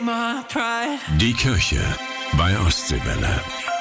Die Kirche bei Ostseewelle.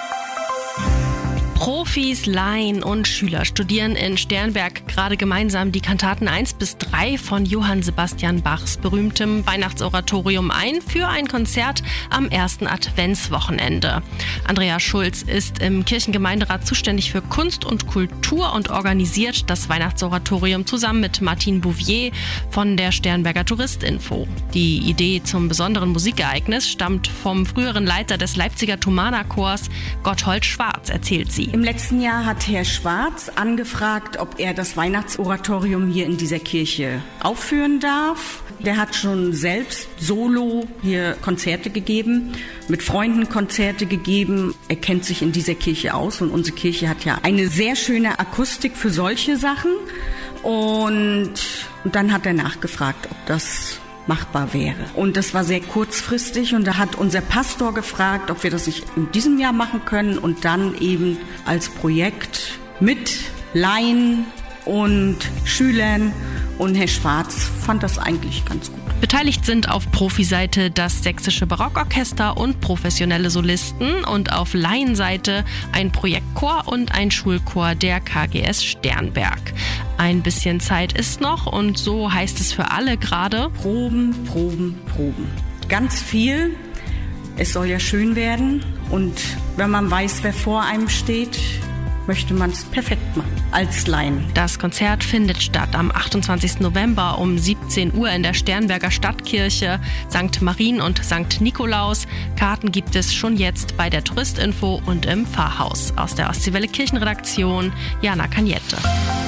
Profis, Laien und Schüler studieren in Sternberg gerade gemeinsam die Kantaten 1-3 von Johann Sebastian Bachs berühmtem Weihnachtsoratorium ein für ein Konzert am ersten Adventswochenende. Andrea Schulz ist im Kirchengemeinderat zuständig für Kunst und Kultur und organisiert das Weihnachtsoratorium zusammen mit Martin Bouvier von der Sternberger Touristinfo. Die Idee zum besonderen Musikereignis stammt vom früheren Leiter des Leipziger Thomanerchors, Gotthold Schwarz, erzählt sie. Im letzten Jahr hat Herr Schwarz angefragt, ob er das Weihnachtsoratorium hier in dieser Kirche aufführen darf. Der hat schon selbst solo hier Konzerte gegeben, mit Freunden Konzerte gegeben. Er kennt sich in dieser Kirche aus und unsere Kirche hat ja eine sehr schöne Akustik für solche Sachen. Und dann hat er nachgefragt, ob das machbar wäre. Und das war sehr kurzfristig und da hat unser Pastor gefragt, ob wir das nicht in diesem Jahr machen können und dann eben als Projekt mit Laien und Schülern, und Herr Schwarz fand das eigentlich ganz gut. Beteiligt sind auf Profiseite das Sächsische Barockorchester und professionelle Solisten und auf Laienseite ein Projektchor und ein Schulchor der KGS Sternberg. Ein bisschen Zeit ist noch und so heißt es für alle gerade: Proben, Proben, Proben. Ganz viel. Es soll ja schön werden und wenn man weiß, wer vor einem steht, möchte man es perfekt machen, als Laien. Das Konzert findet statt am 28. November um 17 Uhr in der Sternberger Stadtkirche, St. Marien und St. Nikolaus. Karten gibt es schon jetzt bei der Touristinfo und im Pfarrhaus. Aus der Ostseewelle Kirchenredaktion, Jana Cagnette.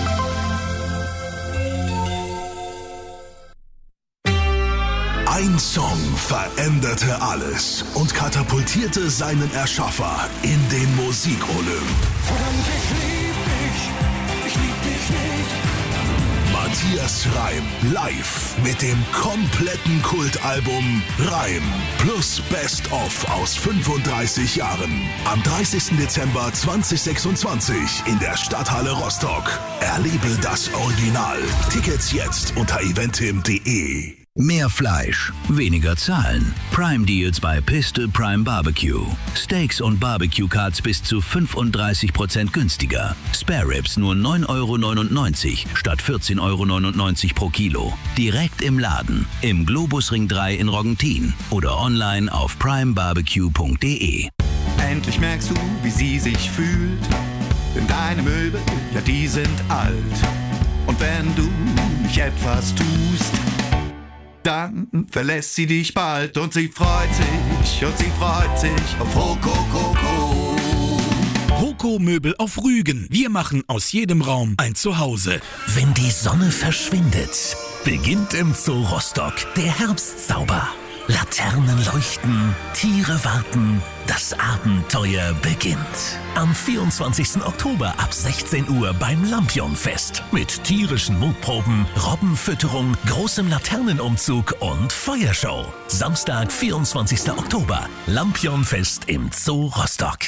Ein Song veränderte alles und katapultierte seinen Erschaffer in den Musikolymp. Verdammt, ich lieb dich nicht. Matthias Reim live mit dem kompletten Kultalbum Reim plus Best of aus 35 Jahren. Am 30. Dezember 2026 in der Stadthalle Rostock. Erlebe das Original. Tickets jetzt unter eventim.de. Mehr Fleisch, weniger zahlen. Prime Deals bei Piste Prime Barbecue. Steaks und Barbecue Cuts bis zu 35% günstiger. Spare Ribs nur 9,99 € statt 14,99 € pro Kilo. Direkt im Laden, im Globusring 3 in Roggentin oder online auf primebarbecue.de. Endlich merkst du, wie sie sich fühlt. Denn deine Möbel, ja die sind alt. Und wenn du nicht etwas tust, dann verlässt sie dich bald und sie freut sich auf Rokoko. Roko Möbel auf Rügen. Wir machen aus jedem Raum ein Zuhause. Wenn die Sonne verschwindet, beginnt im Zoo Rostock der Herbstzauber. Laternen leuchten, Tiere warten, das Abenteuer beginnt. Am 24. Oktober ab 16 Uhr beim Lampionfest. Mit tierischen Mutproben, Robbenfütterung, großem Laternenumzug und Feuershow. Samstag, 24. Oktober. Lampionfest im Zoo Rostock.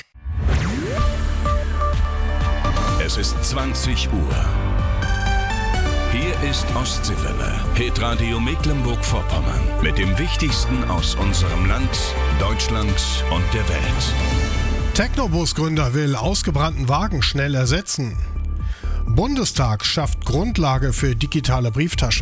Es ist 20 Uhr. Hier ist Ostseewelle, Hitradio Mecklenburg-Vorpommern. Mit dem Wichtigsten aus unserem Land, Deutschland und der Welt. Technobus-Gründer will ausgebrannten Wagen schnell ersetzen. Bundestag schafft Grundlage für digitale Brieftasche.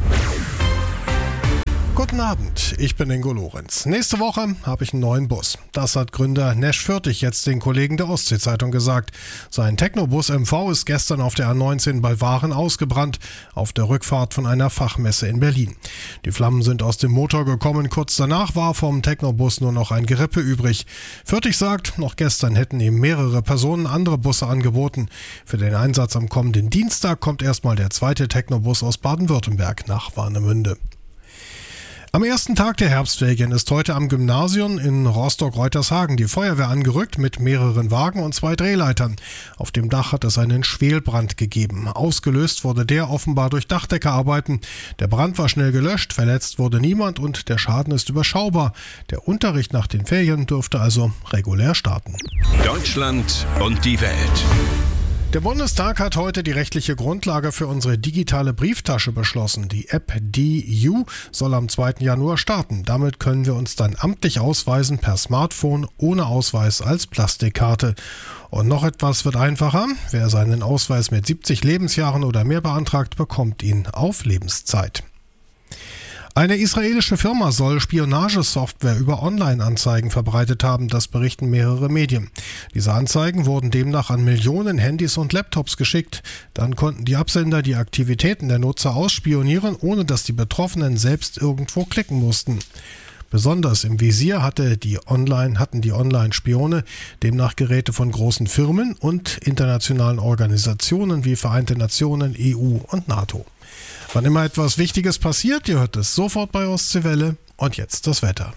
Guten Abend, ich bin Ingo Lorenz. Nächste Woche habe ich einen neuen Bus. Das hat Gründer Nesch Fürtig jetzt den Kollegen der Ostsee-Zeitung gesagt. Sein Technobus MV ist gestern auf der A19 bei Waren ausgebrannt, auf der Rückfahrt von einer Fachmesse in Berlin. Die Flammen sind aus dem Motor gekommen. Kurz danach war vom Technobus nur noch ein Gerippe übrig. Fürtig sagt, noch gestern hätten ihm mehrere Personen andere Busse angeboten. Für den Einsatz am kommenden Dienstag kommt erstmal der zweite Technobus aus Baden-Württemberg nach Warnemünde. Am ersten Tag der Herbstferien ist heute am Gymnasium in Rostock-Reutershagen die Feuerwehr angerückt mit mehreren Wagen und 2 Drehleitern. Auf dem Dach hat es einen Schwelbrand gegeben. Ausgelöst wurde der offenbar durch Dachdeckerarbeiten. Der Brand war schnell gelöscht, verletzt wurde niemand und der Schaden ist überschaubar. Der Unterricht nach den Ferien dürfte also regulär starten. Deutschland und die Welt. Der Bundestag hat heute die rechtliche Grundlage für unsere digitale Brieftasche beschlossen. Die App DU soll am 2. Januar starten. Damit können wir uns dann amtlich ausweisen per Smartphone ohne Ausweis als Plastikkarte. Und noch etwas wird einfacher. Wer seinen Ausweis mit 70 Lebensjahren oder mehr beantragt, bekommt ihn auf Lebenszeit. Eine israelische Firma soll Spionagesoftware über Online-Anzeigen verbreitet haben, das berichten mehrere Medien. Diese Anzeigen wurden demnach an Millionen Handys und Laptops geschickt. Dann konnten die Absender die Aktivitäten der Nutzer ausspionieren, ohne dass die Betroffenen selbst irgendwo klicken mussten. Besonders im Visier hatten die Online-Spione demnach Geräte von großen Firmen und internationalen Organisationen wie Vereinte Nationen, EU und NATO. Wann immer etwas Wichtiges passiert, ihr hört es sofort bei Ostseewelle. Und jetzt das Wetter.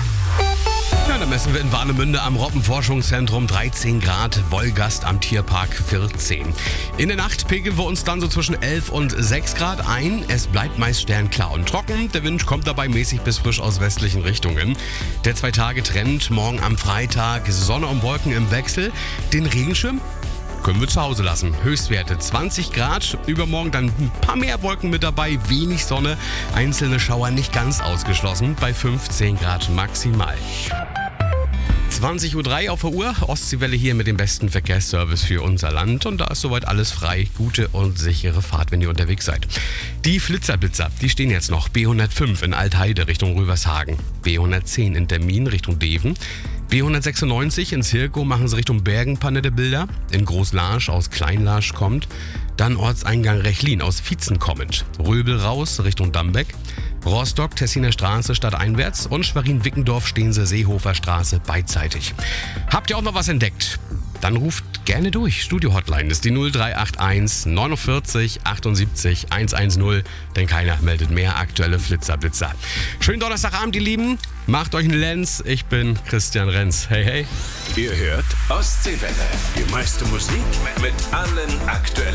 Ja, da messen wir in Warnemünde am Robbenforschungszentrum 13 Grad, Wolgast am Tierpark 14. In der Nacht pegeln wir uns dann so zwischen 11 und 6 Grad ein. Es bleibt meist sternklar und trocken. Der Wind kommt dabei mäßig bis frisch aus westlichen Richtungen. Der 2-Tage-Trend morgen am Freitag, Sonne und Wolken im Wechsel. Den Regenschirm können wir zu Hause lassen. Höchstwerte 20 Grad, übermorgen dann ein paar mehr Wolken mit dabei, wenig Sonne, einzelne Schauer nicht ganz ausgeschlossen, bei 15 Grad maximal. 20.03 Uhr auf der Uhr, Ostseewelle hier mit dem besten Verkehrsservice für unser Land und da ist soweit alles frei. Gute und sichere Fahrt, wenn ihr unterwegs seid. Die Flitzerblitzer, die stehen jetzt noch. B105 in Altheide Richtung Rövershagen, B110 in Termin Richtung Deven, B196 in Zirkow machen sie Richtung Bergenpanne der Bilder, in Großlarsch aus Kleinlarsch kommt, dann Ortseingang Rechlin aus Vietzen kommend, Röbel raus Richtung Dambeck, Rostock, Tessiner Straße stadteinwärts und Schwerin-Wickendorf stehen sie Seehofer Straße beidseitig. Habt ihr auch noch was entdeckt? Dann ruft gerne durch. Studio-Hotline ist die 0381 49 78 110, denn keiner meldet mehr aktuelle Flitzerblitzer. Schönen Donnerstagabend, ihr Lieben. Macht euch einen Lenz. Ich bin Christian Renz. Hey, hey. Ihr hört Ostseewelle. Die meiste Musik mit allen aktuellen